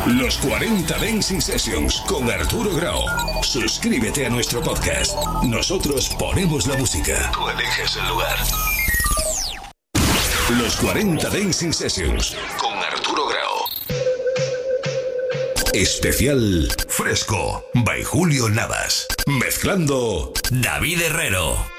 Los 40 Dancing Sessions con Arturo Grau. Suscríbete a nuestro podcast. Nosotros ponemos la música. Tú eliges el lugar. Los 40 Dancing Sessions con Arturo Grau. Especial Fresco by Julio Navas. Mezclando David Herrero.